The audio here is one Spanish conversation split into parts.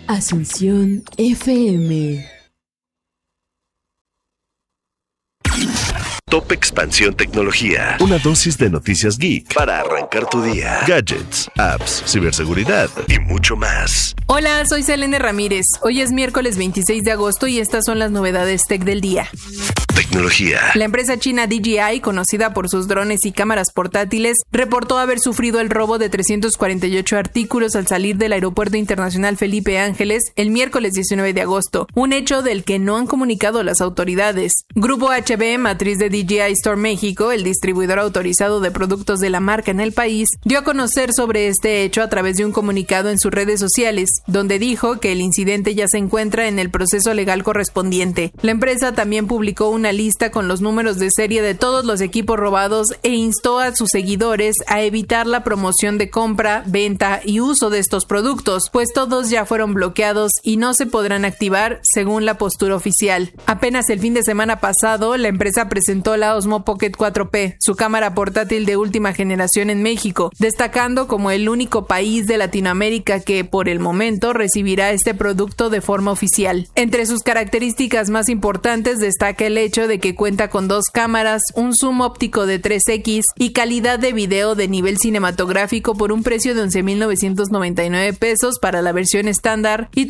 Asunción FM. Top Expansión Tecnología. Una dosis de noticias geek para arrancar tu día. Gadgets, apps, ciberseguridad y mucho más. Hola, soy Selene Ramírez. Hoy es miércoles 26 de agosto y estas son las novedades tech del día. Tecnología. La empresa china DJI, conocida por sus drones y cámaras portátiles, reportó haber sufrido el robo de 348 artículos al salir del Aeropuerto Internacional Felipe Ángeles el miércoles 19 de agosto, un hecho del que no han comunicado las autoridades. Grupo HB, matriz de DJI Store México, el distribuidor autorizado de productos de la marca en el país, dio a conocer sobre este hecho a través de un comunicado en sus redes sociales, donde dijo que el incidente ya se encuentra en el proceso legal correspondiente. La empresa también publicó una lista con los números de serie de todos los equipos robados e instó a sus seguidores a evitar la promoción de compra, venta y uso de estos productos, pues todos ya fueron bloqueados y no se podrán activar según la postura oficial. Apenas el fin de semana pasado, la empresa presentó la Osmo Pocket 4P, su cámara portátil de última generación en México, destacando como el único país de Latinoamérica que, por el momento, recibirá este producto de forma oficial. Entre sus características más importantes destaca el hecho de que cuenta con 2 cámaras, un zoom óptico de 3x y calidad de video de nivel cinematográfico por un precio de 11,999 pesos para la versión estándar y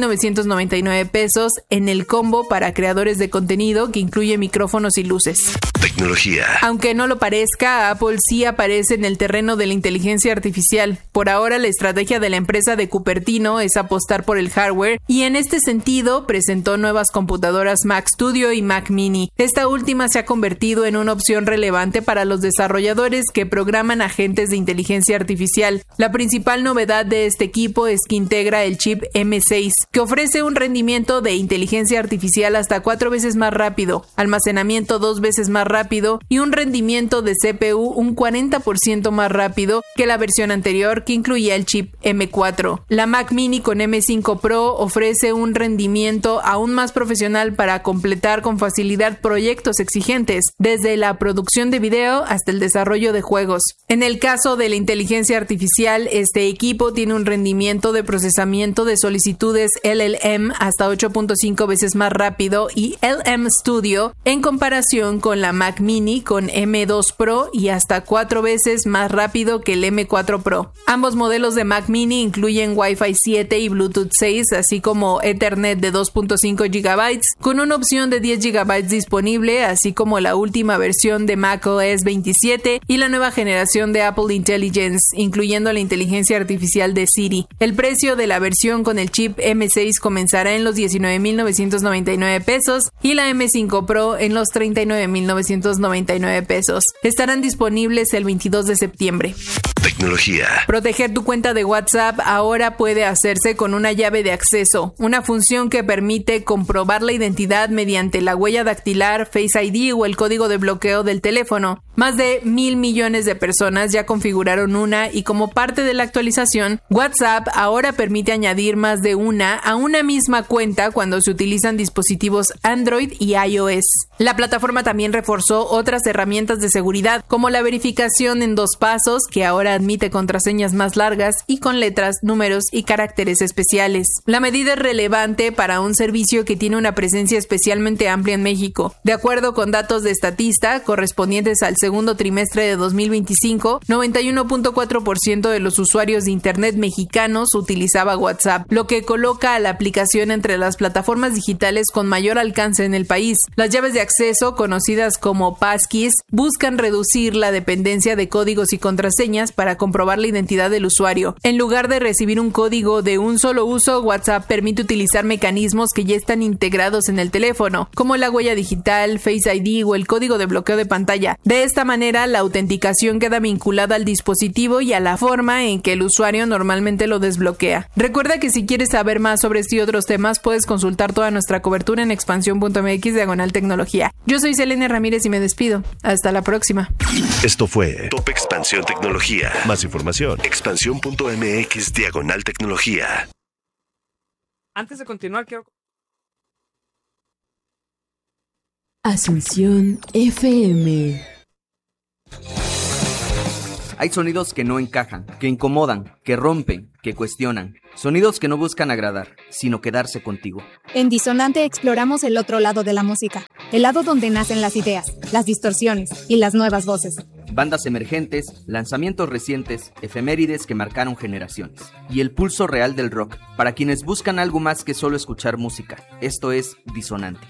13,999 pesos en el combo para creadores de contenido que incluye micrófonos y luces. Tecnología. Aunque no lo parezca, Apple sí aparece en el terreno de la inteligencia artificial. Por ahora, la estrategia de la empresa de Cupertino es apostar por el hardware y en este sentido presentó nuevas computadoras Mac Studio y Mac Mini. Esta última se ha convertido en una opción relevante para los desarrolladores que programan agentes de inteligencia artificial. La principal novedad de este equipo es que integra el chip M6, que ofrece un rendimiento de inteligencia artificial hasta 4 veces más rápido, almacenamiento 2 veces más rápido y un rendimiento de CPU un 40% más rápido que la versión anterior, que incluía el chip M4. La Mac Mini con M5 Pro ofrece un rendimiento aún más profesional para completar con facilidad proyectos exigentes, desde la producción de video hasta el desarrollo de juegos. En el caso de la inteligencia artificial, este equipo tiene un rendimiento de procesamiento de solicitudes LLM hasta 8.5 veces más rápido y LM Studio en comparación con la Mac Mini con M2 Pro y hasta 4 veces más rápido que el M4 Pro. Ambos modelos de Mac Mini incluyen Wi-Fi 7 y Bluetooth 6, así como Ethernet de 2.5 GB con una opción de 10 GB disponible, así como la última versión de macOS 27 y la nueva generación de Apple Intelligence, incluyendo la inteligencia artificial de Siri. El precio de la versión con el chip M6 comenzará en los 19,999 pesos y la M5 Pro en los 39,999 pesos. Estarán disponibles el 22 de septiembre. Tecnología. Proteger tu cuenta de WhatsApp ahora puede hacerse con una llave de acceso, una función que permite comprobar la identidad mediante la huella dactilar, Face ID o el código de bloqueo del teléfono. Más de 1,000 millones de personas ya configuraron una y como parte de la actualización, WhatsApp ahora permite añadir más de una a una misma cuenta cuando se utilizan dispositivos Android y iOS. La plataforma también reforzó otras herramientas de seguridad, como la verificación en 2 pasos, que ahora admite contraseñas más largas y con letras, números y caracteres especiales. La medida es relevante para un servicio que tiene una presencia especialmente amplia en México. De acuerdo con datos de Statista, correspondientes al segundo trimestre de 2025, 91.4% de los usuarios de Internet mexicanos utilizaba WhatsApp, lo que coloca a la aplicación entre las plataformas digitales con mayor alcance en el país. Las llaves de acceso, conocidas como passkeys, buscan reducir la dependencia de códigos y contraseñas para comprobar la identidad del usuario. En lugar de recibir un código de un solo uso, WhatsApp permite utilizar mecanismos que ya están integrados en el teléfono, como la huella digital, Face ID o el código de bloqueo de pantalla. De esta manera, la autenticación queda vinculada al dispositivo y a la forma en que el usuario normalmente lo desbloquea. Recuerda que si quieres saber más sobre este y otros temas, puedes consultar toda nuestra cobertura en expansión.mx/tecnología. Yo soy Selene Ramírez y me despido. Hasta la próxima. Esto fue Top Expansión Tecnología. Más información, expansión.mx/tecnología. Antes de continuar, quiero... Asunción FM. Hay sonidos que no encajan, que incomodan, que rompen, que cuestionan. Sonidos que no buscan agradar, sino quedarse contigo. En Disonante exploramos el otro lado de la música, el lado donde nacen las ideas, las distorsiones y las nuevas voces. Bandas emergentes, lanzamientos recientes, efemérides que marcaron generaciones. Y el pulso real del rock, para quienes buscan algo más que solo escuchar música. Esto es Disonante.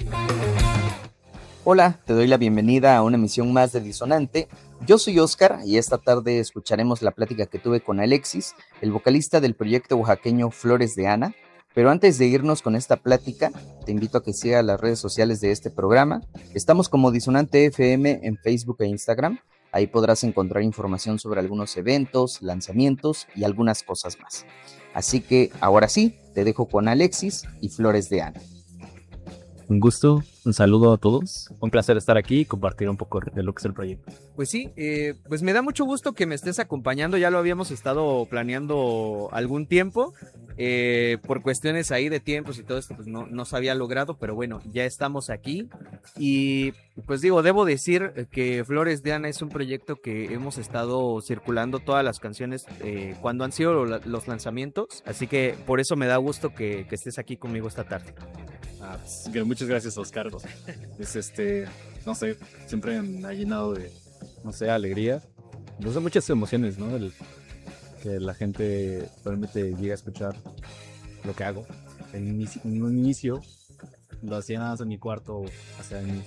Hola, te doy la bienvenida a una emisión más de Disonante. Yo soy Oscar y esta tarde escucharemos la plática que tuve con Alexis, el vocalista del proyecto oaxaqueño Flores de Ana. Pero antes de irnos con esta plática, te invito a que sigas las redes sociales de este programa. Estamos como Disonante FM en Facebook e Instagram. Ahí podrás encontrar información sobre algunos eventos, lanzamientos y algunas cosas más. Así que ahora sí, te dejo con Alexis y Flores de Ana. Un gusto, un saludo a todos. Un placer estar aquí y compartir un poco de lo que es el proyecto. Pues sí, pues me da mucho gusto que me estés acompañando. Ya lo habíamos estado planeando algún tiempo. Por cuestiones ahí de tiempos y todo esto, pues no se había logrado, pero bueno, ya estamos aquí. Y pues debo decir que Flores de Ana es un proyecto que hemos estado circulando todas las canciones cuando han sido los lanzamientos. Así que por eso me da gusto que estés aquí conmigo esta tarde. Pues, muchas gracias, Oscar. Es no sé, siempre me ha llenado de, no sé, alegría. No sé, muchas emociones, ¿no? Que la gente realmente llegue a escuchar lo que hago. En un inicio lo hacía nada más en mi cuarto hace años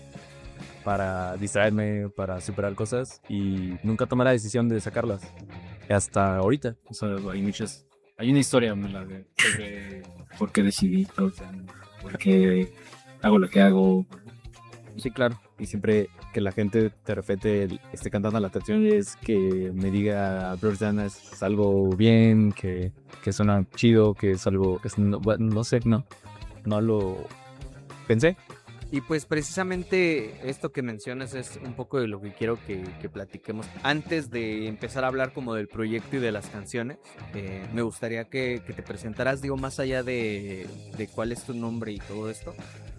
para distraerme, para superar cosas y nunca tomé la decisión de sacarlas hasta ahorita. O sea, hay una historia sobre por qué decidí, o sea, por qué hago lo que hago. Sí, claro. Y siempre que la gente de repente esté cantando la canción es que me diga Flores de Ana es algo bien, que suena chido, que es algo, no sé, no lo pensé. Y pues precisamente esto que mencionas es un poco de lo que quiero que platiquemos. Antes de empezar a hablar como del proyecto y de las canciones, me gustaría que te presentaras, más allá de cuál es tu nombre y todo esto.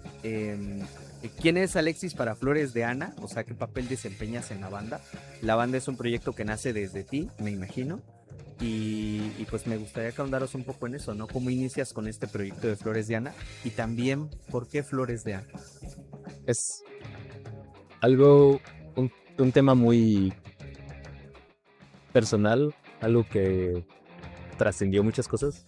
¿Quién es Alexis para Flores de Ana? O sea, ¿qué papel desempeñas en la banda? La banda es un proyecto que nace desde ti, me imagino. Y pues me gustaría que ahondaros un poco en eso, ¿no? ¿Cómo inicias con este proyecto de Flores de Ana? Y también, ¿por qué Flores de Ana? Es algo, un tema muy personal, algo que trascendió muchas cosas.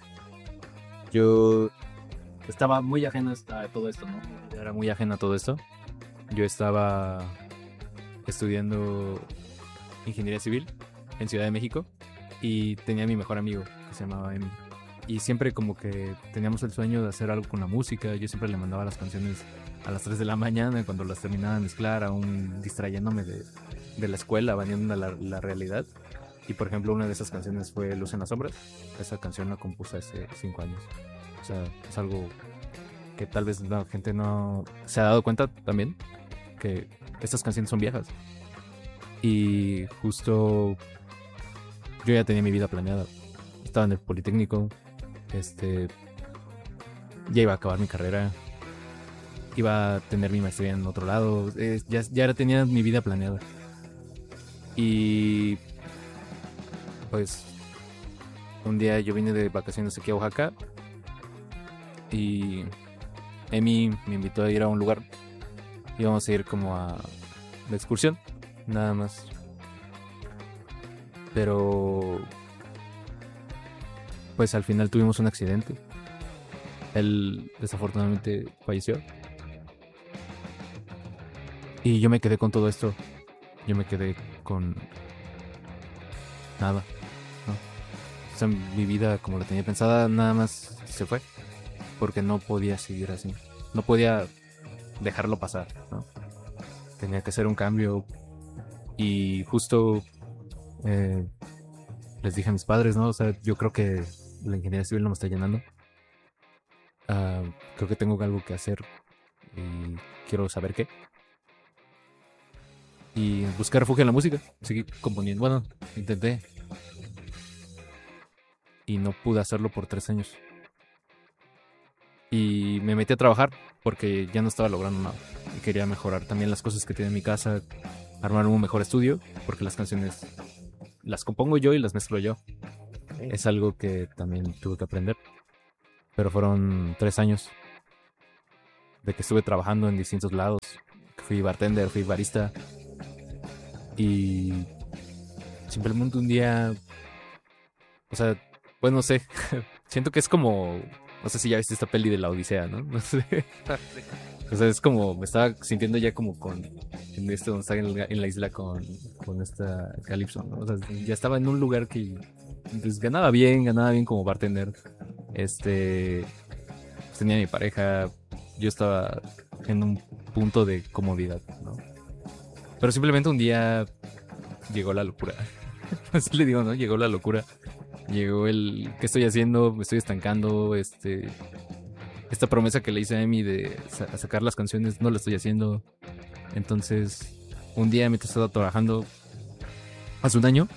Yo estaba muy ajeno a todo esto, ¿no? Era muy ajeno a todo esto. Yo estaba estudiando ingeniería civil en Ciudad de México y tenía a mi mejor amigo que se llamaba Emi. Y siempre como que teníamos el sueño de hacer algo con la música. Yo siempre le mandaba las canciones a las 3 de la mañana cuando las terminaba de mezclar, aún distrayéndome de la escuela, bañando la realidad. Y por ejemplo, una de esas canciones fue Luz en las sombras. Esa canción la compuse hace 5 años. O sea, es algo que tal vez la gente no se ha dado cuenta también, que estas canciones son viejas. Y justo yo ya tenía mi vida planeada. Estaba en el Politécnico, ya iba a acabar mi carrera, iba a tener mi maestría en otro lado, ya tenía mi vida planeada. Y pues un día yo vine de vacaciones aquí a Oaxaca y Emi me invitó a ir a un lugar. Íbamos a ir como a la excursión, nada más. Pero pues al final tuvimos un accidente. Él desafortunadamente falleció. Y yo me quedé con todo esto. Yo me quedé con nada, ¿no? O sea, mi vida como la tenía pensada nada más se fue. Porque no podía seguir así. No podía dejarlo pasar, ¿no? Tenía que hacer un cambio. Y justo les dije a mis padres, ¿no? O sea, yo creo que la ingeniería civil no me está llenando. Creo que tengo algo que hacer y quiero saber qué. Y buscar refugio en la música. Seguí componiendo. Bueno, intenté. Y no pude hacerlo por 3 años. Y me metí a trabajar porque ya no estaba logrando nada. Y quería mejorar también las cosas que tenía en mi casa. Armar un mejor estudio. Porque las canciones las compongo yo y las mezclo yo. Es algo que también tuve que aprender. Pero fueron 3 años de que estuve trabajando en distintos lados. Fui bartender, fui barista. Y simplemente un día... O sea, pues no sé. Siento que es como... No sé si ya viste esta peli de la Odisea, ¿no? No sé. O sea, es como... Me estaba sintiendo ya como con... En esto donde estaba en la isla con esta Calypso, ¿no? O sea, ya estaba en un lugar que... Pues ganaba bien como bartender. Pues tenía mi pareja. Yo estaba en un punto de comodidad, ¿no? Pero simplemente un día llegó la locura. Así le digo, ¿no? Llegó la locura. Llegó el... ¿Qué estoy haciendo? Me estoy estancando. Esta promesa que le hice a Emi de sacar las canciones, no la estoy haciendo. Entonces, un día mientras estaba trabajando, hace un año,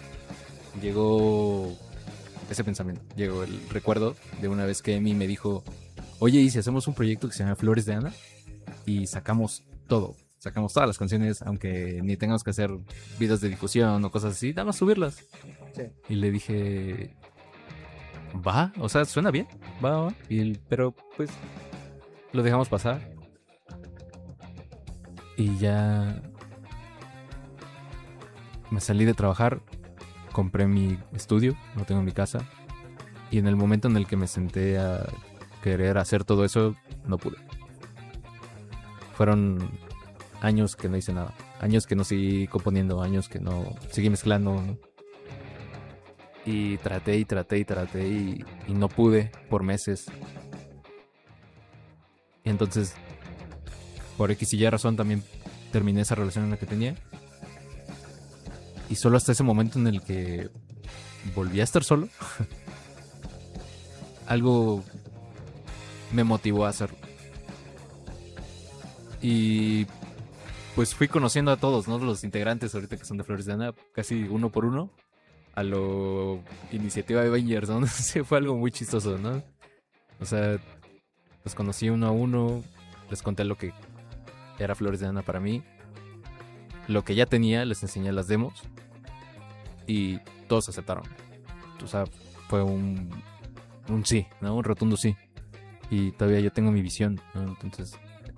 llegó ese pensamiento. Llegó el recuerdo de una vez que Emi me dijo: oye, ¿y si hacemos un proyecto que se llama Flores de Ana? Y sacamos todo. Sacamos todas las canciones, aunque ni tengamos que hacer videos de difusión o cosas así, nada más subirlas. Sí. Y le dije, va, o sea, suena bien, va. Pero pues lo dejamos pasar. Y ya me salí de trabajar, compré mi estudio, lo tengo en mi casa. Y en el momento en el que me senté a querer hacer todo eso, no pude. Fueron años que no hice nada. Años que no seguí componiendo, años que no seguí mezclando, ¿no? Y traté y no pude por meses. Y entonces, por X y Y razón, también terminé esa relación en la que tenía. Y solo hasta ese momento en el que volví a estar solo, algo me motivó a hacerlo. Y pues fui conociendo a todos, ¿no? Los integrantes ahorita que son de Flores de Ana, casi uno por uno, a lo iniciativa de Avengers, ¿no? Sí, fue algo muy chistoso, ¿no? O sea, los conocí uno a uno, les conté lo que era Flores de Ana para mí, lo que ya tenía, les enseñé las demos y todos aceptaron. O sea, fue un sí, ¿no? Un rotundo sí. Y todavía yo tengo mi visión, ¿no? Entonces,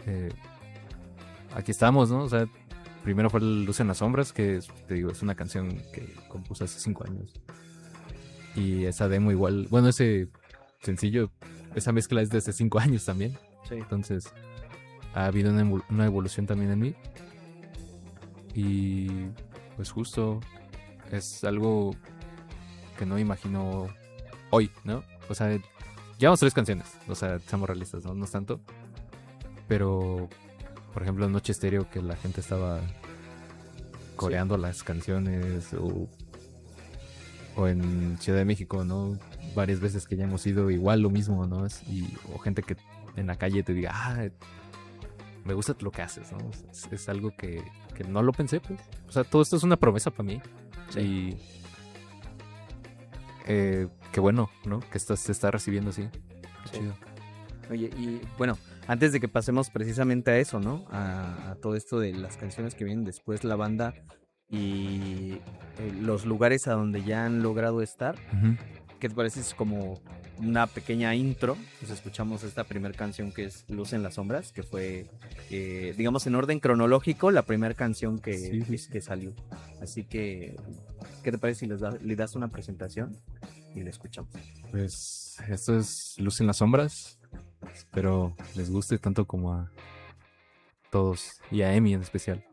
aquí estamos, ¿no? O sea, primero fue Luz en las Sombras, que te digo, es una canción que compuse hace 5 años. Y esa demo igual, bueno, ese sencillo, esa mezcla es de hace 5 años también. Sí. Entonces, ha habido una evolución también en mí. Y pues justo es algo que no imagino hoy, ¿no? O sea, llevamos 3 canciones, o sea, seamos realistas, ¿no? No es tanto. Pero, por ejemplo, en Noche Estéreo, que la gente estaba coreando las canciones, o en Ciudad de México, ¿no? Varias veces que ya hemos ido igual lo mismo, ¿no? O gente que en la calle te diga, me gusta lo que haces, ¿no? Es algo que no lo pensé, pues. O sea, todo esto es una promesa para mí. Sí. Y qué bueno, ¿no? Que se está recibiendo así. Sí. Chido. Oye, y bueno, antes de que pasemos precisamente a eso, ¿no? A todo esto de las canciones que vienen después, la banda y los lugares a donde ya han logrado estar. Uh-huh. ¿Qué te parece? Es como una pequeña intro. Pues escuchamos esta primera canción que es Luz en las Sombras, que fue, digamos, en orden cronológico, la primera canción que salió. Así que, ¿qué te parece si le das una presentación y la escuchamos? Pues esto es Luz en las Sombras. Espero les guste tanto como a todos y a Emi en especial.